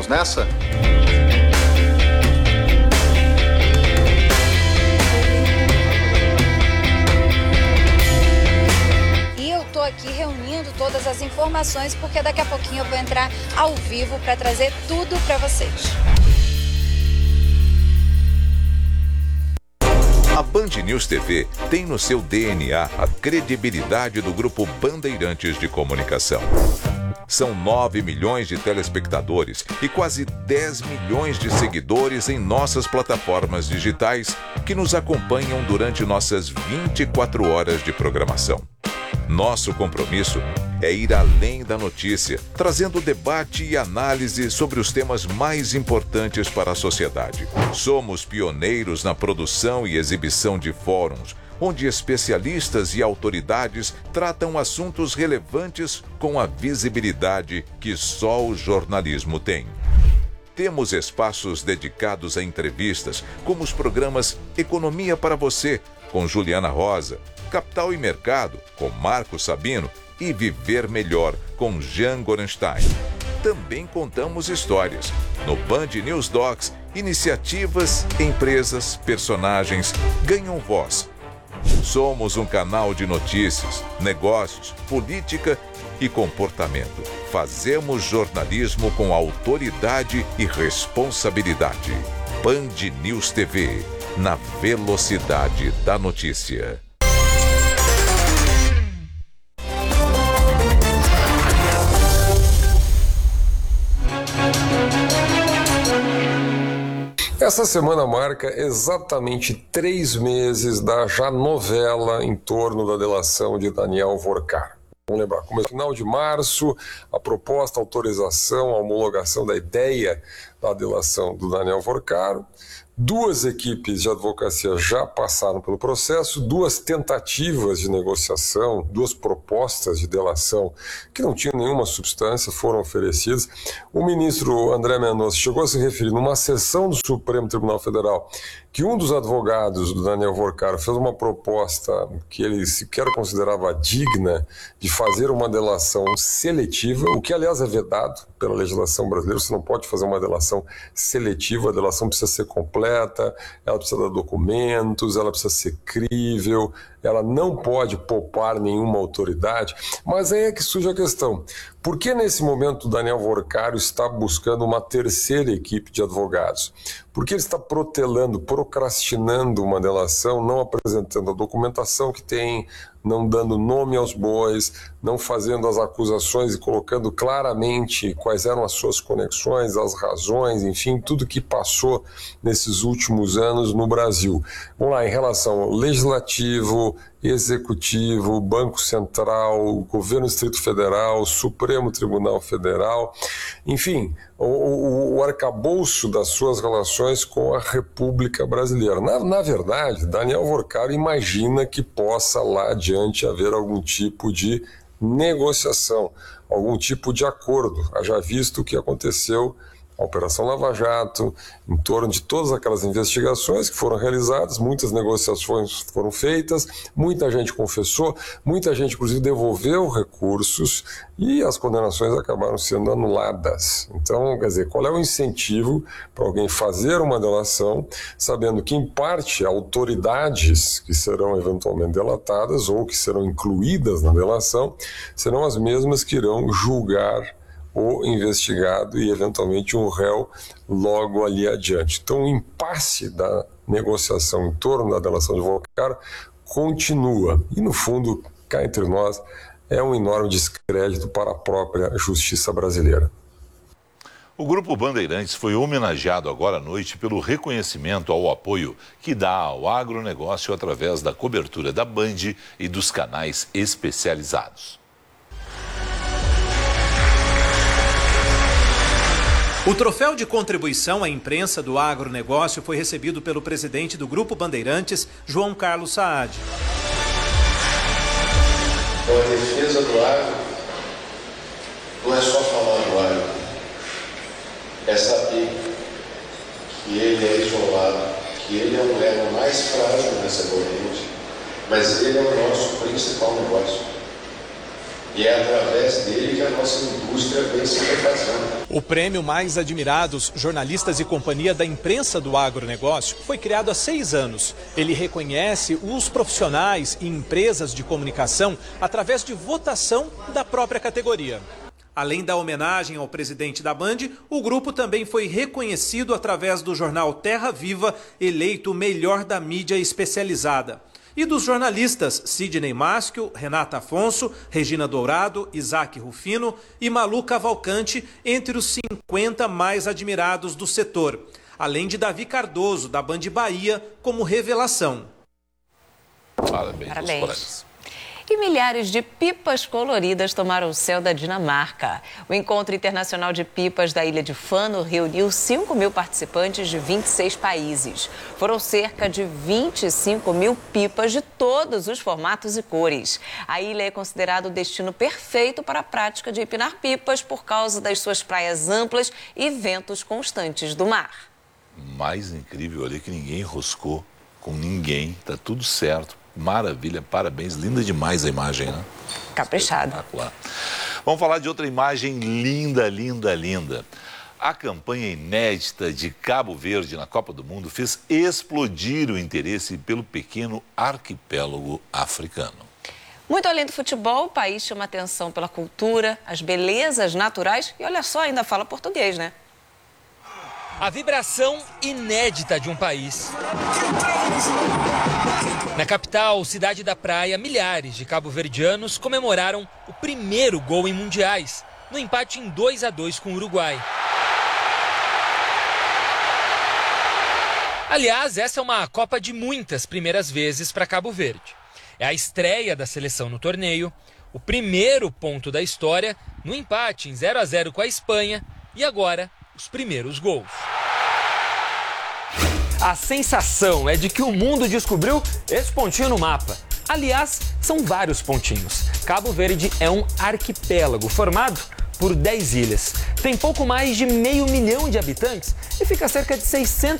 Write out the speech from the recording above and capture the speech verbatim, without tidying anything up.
Vamos nessa? Estou aqui reunindo todas as informações porque daqui a pouquinho eu vou entrar ao vivo para trazer tudo para vocês. A Band News T V tem no seu D N A a credibilidade do Grupo Bandeirantes de Comunicação. São nove milhões de telespectadores e quase dez milhões de seguidores em nossas plataformas digitais que nos acompanham durante nossas vinte e quatro horas de programação. Nosso compromisso é ir além da notícia, trazendo debate e análise sobre os temas mais importantes para a sociedade. Somos pioneiros na produção e exibição de fóruns, onde especialistas e autoridades tratam assuntos relevantes com a visibilidade que só o jornalismo tem. Temos espaços dedicados a entrevistas, como os programas Economia para Você, com Juliana Rosa, Capital e Mercado, com Marco Sabino, e Viver Melhor, com Jean Gorenstein. Também contamos histórias. No Band News Docs, iniciativas, empresas, personagens ganham voz. Somos um canal de notícias, negócios, política e comportamento. Fazemos jornalismo com autoridade e responsabilidade. Band News T V, na velocidade da notícia. Essa semana marca exatamente três meses da já novela em torno da delação de Daniel Vorcar. Vamos lembrar, como no final de março, a proposta, a autorização, a homologação da ideia da delação do Daniel Vorcar. Duas equipes de advocacia já passaram pelo processo, duas tentativas de negociação, duas propostas de delação que não tinham nenhuma substância foram oferecidas. O ministro André Mendonça chegou a se referir numa sessão do Supremo Tribunal Federal que um dos advogados do Daniel Vorcar fez uma proposta que ele sequer considerava digna de fazer uma delação seletiva, o que aliás é vedado pela legislação brasileira. Você não pode fazer uma delação seletiva, a delação precisa ser completa, ela precisa dar documentos, ela precisa ser crível, ela não pode poupar nenhuma autoridade. Mas aí é que surge a questão: por que nesse momento o Daniel Vorcar está buscando uma terceira equipe de advogados? Por que ele está protelando, procrastinando uma delação, não apresentando a documentação que tem, não dando nome aos bois, não fazendo as acusações e colocando claramente quais eram as suas conexões, as razões, enfim, tudo que passou nesses últimos anos no Brasil? Vamos lá, em relação ao Legislativo, Executivo, Banco Central, Governo Distrito Federal, Supremo Tribunal Federal, enfim, o, o, o arcabouço das suas relações com a República Brasileira. Na, na verdade, Daniel Vorcar imagina que possa lá adiante haver algum tipo de negociação, algum tipo de acordo. Haja visto o que aconteceu a Operação Lava Jato, em torno de todas aquelas investigações que foram realizadas, muitas negociações foram feitas, muita gente confessou, muita gente inclusive devolveu recursos e as condenações acabaram sendo anuladas. Então, quer dizer, qual é o incentivo para alguém fazer uma delação, sabendo que, em parte, autoridades que serão eventualmente delatadas ou que serão incluídas na delação serão as mesmas que irão julgar o investigado e, eventualmente, um réu logo ali adiante. Então, o impasse da negociação em torno da delação de Vorcar continua. E, no fundo, cá entre nós, é um enorme descrédito para a própria justiça brasileira. O Grupo Bandeirantes foi homenageado agora à noite pelo reconhecimento ao apoio que dá ao agronegócio através da cobertura da Band e dos canais especializados. O troféu de contribuição à imprensa do agronegócio foi recebido pelo presidente do Grupo Bandeirantes, João Carlos Saad. Então, a defesa do agro não é só falar do agro, é saber que ele é isolado, que ele é o elo mais frágil nessa corrente, mas ele é o nosso principal negócio. E é através dele que a nossa indústria vem se refazendo. O prêmio Mais Admirados Jornalistas e Companhia da Imprensa do Agronegócio foi criado há seis anos. Ele reconhece os profissionais e empresas de comunicação através de votação da própria categoria. Além da homenagem ao presidente da Band, o grupo também foi reconhecido através do jornal Terra Viva, eleito o melhor da mídia especializada. E dos jornalistas Sidney Maschio, Renata Afonso, Regina Dourado, Isaac Rufino e Malu Cavalcante, entre os cinquenta mais admirados do setor. Além de Davi Cardoso, da Band Bahia, como revelação. Parabéns. Parabéns. E milhares de pipas coloridas tomaram o céu da Dinamarca. O Encontro Internacional de Pipas da Ilha de Fano reuniu cinco mil participantes de vinte e seis países. Foram cerca de vinte e cinco mil pipas de todos os formatos e cores. A ilha é considerada o destino perfeito para a prática de empinar pipas por causa das suas praias amplas e ventos constantes do mar. Mais incrível ali que ninguém enroscou com ninguém, tá tudo certo. Maravilha, parabéns, linda demais a imagem, né? Caprichada. Vamos falar de outra imagem linda, linda, linda. A campanha inédita de Cabo Verde na Copa do Mundo fez explodir o interesse pelo pequeno arquipélago africano. Muito além do futebol, o país chama atenção pela cultura, as belezas naturais e, olha só, ainda fala português, né? A vibração inédita de um país. Na capital, cidade da praia, milhares de cabo-verdianos comemoraram o primeiro gol em mundiais, no empate em dois a dois com o Uruguai. Aliás, essa é uma Copa de muitas primeiras vezes para Cabo Verde. É a estreia da seleção no torneio, o primeiro ponto da história no empate em zero a zero com a Espanha e agora os primeiros gols. A sensação é de que o mundo descobriu esse pontinho no mapa. Aliás, são vários pontinhos. Cabo Verde é um arquipélago formado por dez ilhas. Tem pouco mais de meio milhão de habitantes e fica a cerca de seiscentos